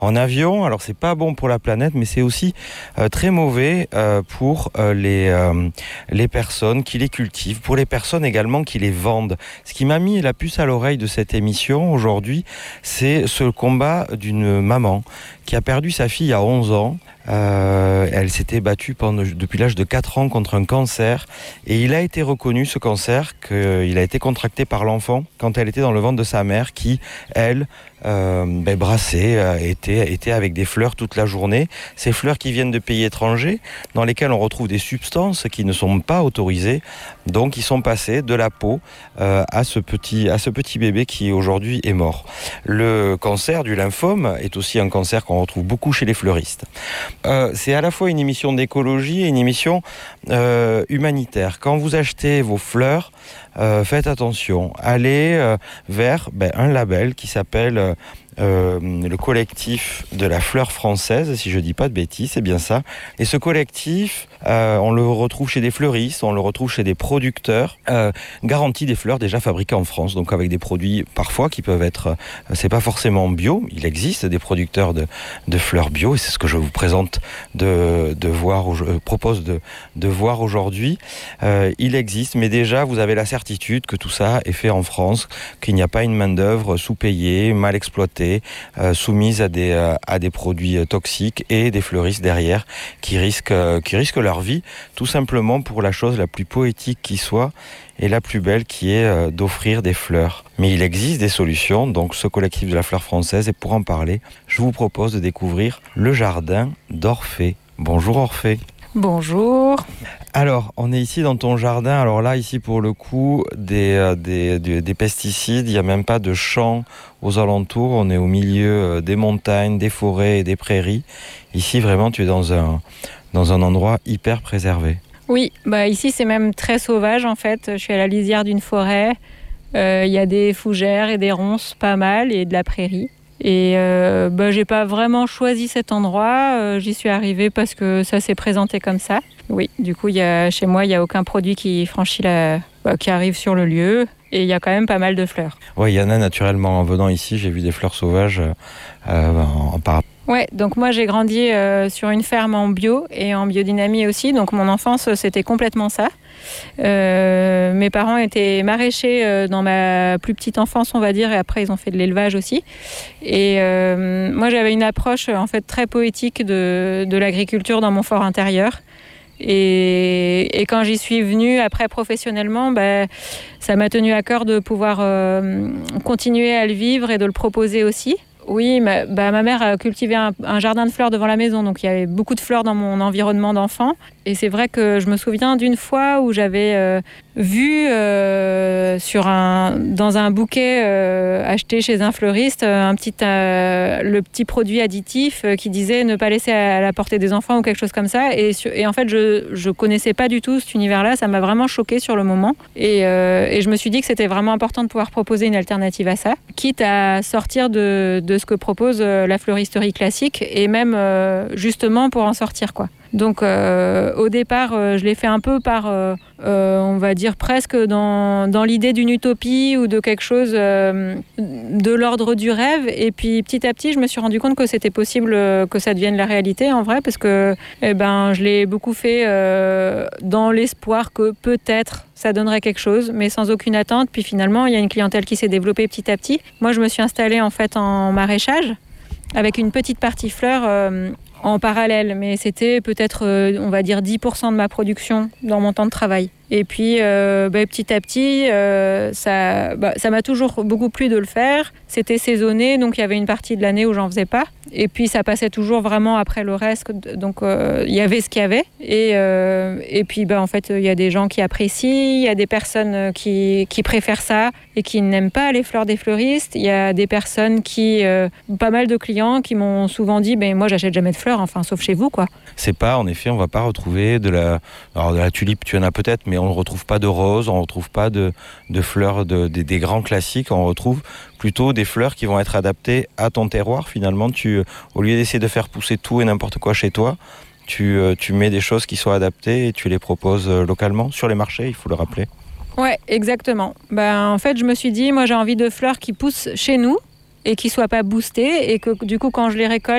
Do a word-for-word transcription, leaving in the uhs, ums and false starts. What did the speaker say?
En avion, alors c'est pas bon pour la planète, mais c'est aussi euh, très mauvais euh, pour euh, les, euh, les personnes qui les cultivent, pour les personnes également qui les vendent. Ce qui m'a mis la puce à l'oreille de cette émission aujourd'hui, c'est ce combat d'une maman qui a perdu sa fille à onze ans. Euh, elle s'était battue pendant, depuis l'âge de quatre ans contre un cancer et il a été reconnu, ce cancer, qu'il a été contracté par l'enfant quand elle était dans le ventre de sa mère qui, elle, euh, ben, brassait, euh, était, était avec des fleurs toute la journée. Ces fleurs qui viennent de pays étrangers dans lesquels on retrouve des substances qui ne sont pas autorisées. Donc ils sont passés de la peau euh, à, ce petit, à ce petit bébé qui aujourd'hui est mort. Le cancer du lymphome est aussi un cancer qu'on retrouve beaucoup chez les fleuristes. Euh, c'est à la fois une émission d'écologie et une émission euh, humanitaire. Quand vous achetez vos fleurs, euh, faites attention. Allez euh, vers ben, un label qui s'appelle euh, euh, le collectif de la fleur française, si je ne dis pas de bêtises, c'est bien ça. Et ce collectif, euh, on le retrouve chez des fleuristes, on le retrouve chez des producteurs, euh, garantit des fleurs déjà fabriquées en France, donc avec des produits parfois qui peuvent être, euh, c'est pas forcément bio, il existe des producteurs de, de fleurs bio, et c'est ce que je vous présente de, de voir, je propose de, de voir aujourd'hui. Euh, il existe, mais déjà vous avez la certitude que tout ça est fait en France, qu'il n'y a pas une main-d'œuvre sous-payée, mal exploitée, euh, soumise à des, euh, à des produits toxiques et des fleuristes derrière qui risquent, euh, qui risquent leur vie, tout simplement pour la chose la plus poétique qui soit et la plus belle qui est euh, d'offrir des fleurs. Mais il existe des solutions, donc ce collectif de la fleur française, et pour en parler, je vous propose de découvrir le jardin d'Orphée. Bonjour Orphée. Bonjour. Alors, on est ici dans ton jardin. Alors là, ici pour le coup, des, euh, des, des, des pesticides, il n'y a même pas de champs aux alentours. On est au milieu euh, des montagnes, des forêts et des prairies. Ici, vraiment, tu es dans un, dans un endroit hyper préservé. Oui, bah ici c'est même très sauvage en fait. Je suis à la lisière d'une forêt. Il euh, y a des fougères et des ronces pas mal et de la prairie. Et euh, bah, j'ai pas vraiment choisi cet endroit. Euh, j'y suis arrivée parce que ça s'est présenté comme ça. Oui, du coup, y a, chez moi, il n'y a aucun produit qui franchit la, bah, qui arrive sur le lieu. Et il y a quand même pas mal de fleurs. Oui, il y en a naturellement. En venant ici, j'ai vu des fleurs sauvages euh, en, par Ouais, donc moi j'ai grandi euh, sur une ferme en bio et en biodynamie aussi, donc mon enfance c'était complètement ça. Euh, mes parents étaient maraîchers euh, dans ma plus petite enfance on va dire, et après ils ont fait de l'élevage aussi. Et euh, moi j'avais une approche en fait très poétique de, de l'agriculture dans mon fort intérieur. Et, et quand j'y suis venue après professionnellement, bah, ça m'a tenu à cœur de pouvoir euh, continuer à le vivre et de le proposer aussi. Oui, ma, bah, ma mère a cultivé un, un jardin de fleurs devant la maison, donc il y avait beaucoup de fleurs dans mon environnement d'enfant. Et c'est vrai que je me souviens d'une fois où j'avais euh, vu euh, sur un, dans un bouquet euh, acheté chez un fleuriste un petit, euh, le petit produit additif euh, qui disait ne pas laisser à la portée des enfants ou quelque chose comme ça. Et, et en fait, je ne connaissais pas du tout cet univers-là, ça m'a vraiment choquée sur le moment. Et, euh, et je me suis dit que c'était vraiment important de pouvoir proposer une alternative à ça, quitte à sortir de, de ce que propose la fleuristerie classique et même euh, justement pour en sortir, quoi. Donc euh, au départ, euh, je l'ai fait un peu par, euh, euh, on va dire presque dans, dans l'idée d'une utopie ou de quelque chose euh, de l'ordre du rêve. Et puis petit à petit, je me suis rendu compte que c'était possible euh, que ça devienne la réalité en vrai, parce que eh ben, je l'ai beaucoup fait euh, dans l'espoir que peut-être ça donnerait quelque chose, mais sans aucune attente. Puis finalement, il y a une clientèle qui s'est développée petit à petit. Moi, je me suis installée en fait en maraîchage avec une petite partie fleurs euh, en parallèle, mais c'était peut-être, euh, on va dire, dix pour cent de ma production dans mon temps de travail. Et puis, euh, bah, petit à petit, euh, ça, bah, ça m'a toujours beaucoup plu de le faire. C'était saisonné, donc il y avait une partie de l'année où j'en faisais pas. Et puis, ça passait toujours vraiment après le reste. Donc, euh, il y avait ce qu'il y avait. Et, euh, et puis, bah, en fait, il y a des gens qui apprécient. Il y a des personnes qui, qui préfèrent ça et qui n'aiment pas les fleurs des fleuristes. Il y a des personnes qui, euh, pas mal de clients qui m'ont souvent dit, ben, moi, j'achète jamais de fleurs, enfin, sauf chez vous, quoi. C'est pas, en effet, on va pas retrouver de la, alors de la tulipe, tu en as peut-être, mais on ne retrouve pas de roses, on ne retrouve pas de, de fleurs de, de, des grands classiques, on retrouve plutôt des fleurs qui vont être adaptées à ton terroir. Finalement, tu, au lieu d'essayer de faire pousser tout et n'importe quoi chez toi, tu, tu mets des choses qui sont adaptées et tu les proposes localement sur les marchés, il faut le rappeler. Ouais, exactement. Ben, en fait, je me suis dit, moi j'ai envie de fleurs qui poussent chez nous, et qui ne soient pas boostés et que du coup quand je les récolte,